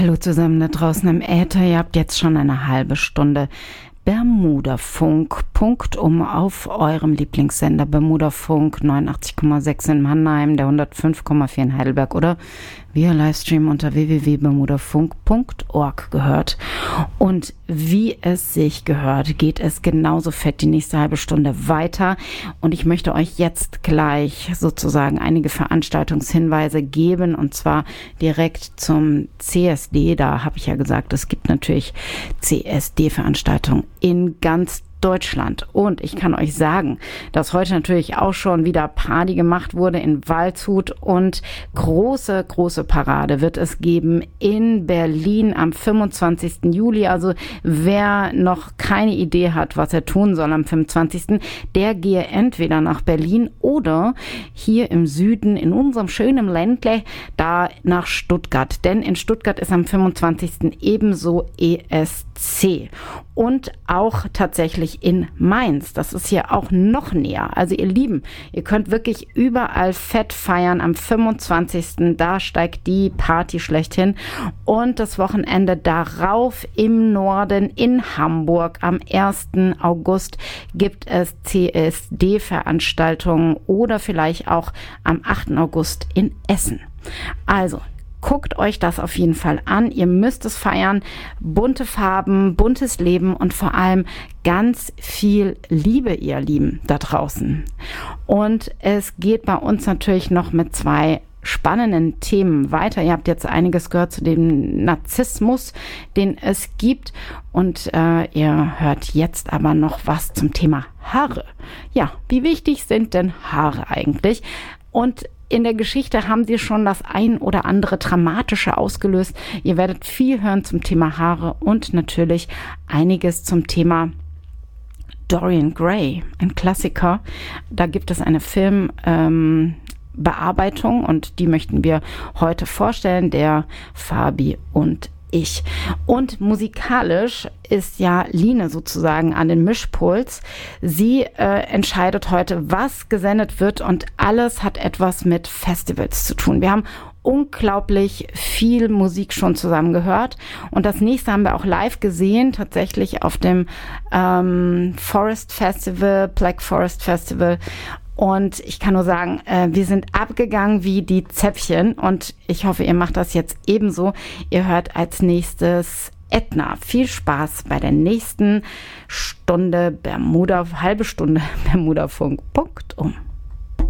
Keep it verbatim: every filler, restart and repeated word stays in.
Hallo zusammen da draußen im Äther. Ihr habt jetzt schon eine halbe Stunde Bermudafunk, Punkt um auf eurem Lieblingssender Bermudafunk neunundachtzig Komma sechs in Mannheim, der hundertfünf Komma vier in Heidelberg oder via Livestream unter w w w punkt bermudafunk punkt org gehört. Und wie es sich gehört, geht es genauso fett die nächste halbe Stunde weiter. Und ich möchte euch jetzt gleich sozusagen einige Veranstaltungshinweise geben, und zwar direkt zum C S D. Da habe ich ja gesagt, es gibt natürlich C S D-Veranstaltungen in ganz Deutschland. Und ich kann euch sagen, dass heute natürlich auch schon wieder Party gemacht wurde in Waldshut, und große, große Parade wird es geben in Berlin am fünfundzwanzigsten Juli. Also wer noch keine Idee hat, was er tun soll am fünfundzwanzigsten, der gehe entweder nach Berlin oder hier im Süden, in unserem schönen Ländle, da nach Stuttgart. Denn in Stuttgart ist am fünfundzwanzigsten ebenso E S C. Und auch tatsächlich in Mainz. Das ist hier auch noch näher. Also ihr Lieben, ihr könnt wirklich überall fett feiern am fünfundzwanzigsten. Da steigt die Party schlechthin. Und das Wochenende darauf im Norden in Hamburg am ersten August gibt es C S D-Veranstaltungen oder vielleicht auch am achten August in Essen. Also guckt euch das auf jeden Fall an. Ihr müsst es feiern. Bunte Farben, buntes Leben und vor allem ganz viel Liebe, ihr Lieben, da draußen. Und es geht bei uns natürlich noch mit zwei spannenden Themen weiter. Ihr habt jetzt einiges gehört zu dem Narzissmus, den es gibt. Und äh, ihr hört jetzt aber noch was zum Thema Haare. Ja, wie wichtig sind denn Haare eigentlich? Und in der Geschichte haben sie schon das ein oder andere Dramatische ausgelöst. Ihr werdet viel hören zum Thema Haare und natürlich einiges zum Thema Dorian Gray, ein Klassiker. Da gibt es eine Filmbearbeitung ähm, und die möchten wir heute vorstellen, der Fabi und ich. Und musikalisch ist ja Line sozusagen an den Mischpuls. Sie äh, entscheidet heute, was gesendet wird, und alles hat etwas mit Festivals zu tun. Wir haben unglaublich viel Musik schon zusammen gehört, und das nächste haben wir auch live gesehen, tatsächlich auf dem ähm, Forest Festival, Black Forest Festival. Und ich kann nur sagen, äh, wir sind abgegangen wie die Zäpfchen, und ich hoffe, ihr macht das jetzt ebenso. Ihr hört als nächstes Edna. Viel Spaß bei der nächsten Stunde Bermuda, halbe Stunde Bermudafunk. Punkt um.